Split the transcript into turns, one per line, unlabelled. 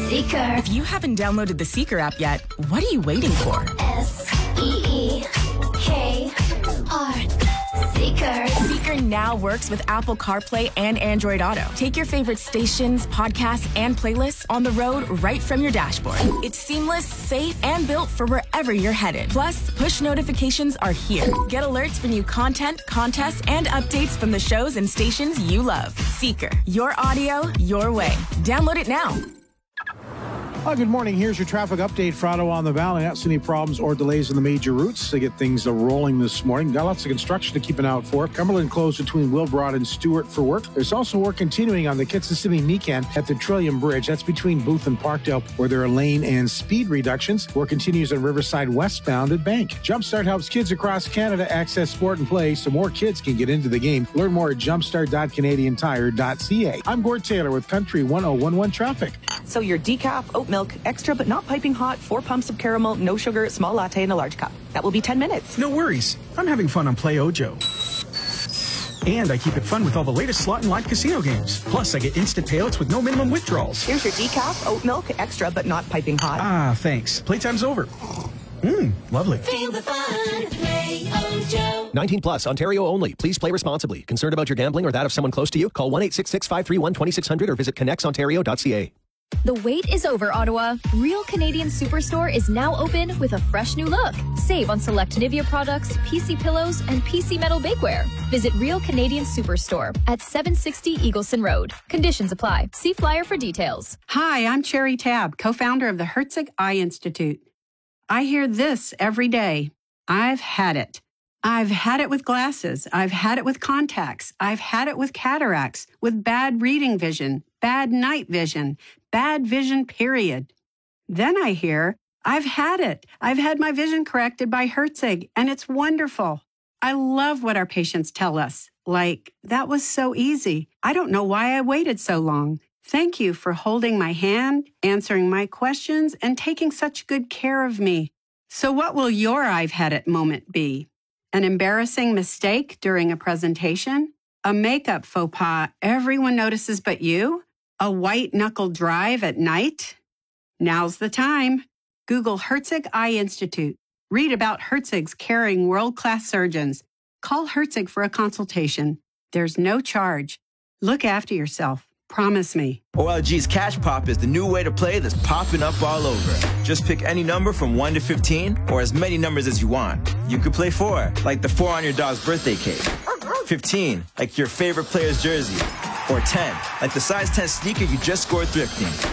Seeker.
If you haven't downloaded the Seeker app yet, what are you waiting for?
S-E-E-K-R. Seeker.
Seeker now works with Apple CarPlay and Android Auto. Take your favorite stations, podcasts, and playlists on the road right from your dashboard. It's seamless, safe, and built for wherever you're headed. Plus, push notifications are here. Get alerts for new content, contests, and updates from the shows and stations you love. Seeker. Your audio, your way. Download it now.
Good morning. Here's your traffic update for Ottawa on the Valley. Not seeing any problems or delays on the major routes to get things rolling this morning. Got lots of construction to keep an eye out for. Cumberland closed between Wilbrod and Stewart for work. There's also work continuing on the Kitsisimee-Meekan at the Trillium Bridge. That's between Booth and Parkdale, where there are lane and speed reductions. Work continues on Riverside westbound at Bank. Jumpstart helps kids across Canada access sport and play so more kids can get into the game. Learn more at jumpstart.canadiantire.ca. I'm Gord Taylor with Country 1011 Traffic.
So your decaf, oat milk, extra but not piping hot, 4 pumps of caramel, no sugar, small latte in a large cup. That will be 10 minutes.
No worries. I'm having fun on Play Ojo. And I keep it fun with all the latest slot and live casino games. Plus, I get instant payouts with no minimum withdrawals.
Here's your decaf, oat milk, extra but not piping hot.
Ah, thanks. Playtime's over. Lovely.
Feel the fun. Play Ojo.
19 plus, Ontario only. Please play responsibly. Concerned about your gambling or that of someone close to you? Call 1-866-531-2600 or visit connexontario.ca.
The wait is over, Ottawa. Real Canadian Superstore is now open with a fresh new look. Save on select Nivea products, PC pillows, and PC metal bakeware. Visit Real Canadian Superstore at 760 Eagleson Road. Conditions apply. See flyer for details.
Hi, I'm Cherry Tabb, co-founder of the Herzig Eye Institute. I hear this every day. I've had it. I've had it with glasses. I've had it with contacts. I've had it with cataracts, with bad reading vision, bad night vision, bad vision, period. Then I hear, I've had it. I've had my vision corrected by Herzig, and it's wonderful. I love what our patients tell us. Like, that was so easy. I don't know why I waited so long. Thank you for holding my hand, answering my questions, and taking such good care of me. So what will your I've had it moment be? An embarrassing mistake during a presentation? A makeup faux pas everyone notices but you? A white-knuckle drive at night? Now's the time. Google Herzig Eye Institute. Read about Herzig's caring world-class surgeons. Call Herzig for a consultation. There's no charge. Look after yourself. Promise me.
OLG's Cash Pop is the new way to play that's popping up all over. Just pick any number from 1 to 15 or as many numbers as you want. You could play 4, like the 4 on your dog's birthday cake. 15, like your favorite player's jersey. Or 10, like the size 10 sneaker you just scored thrifting.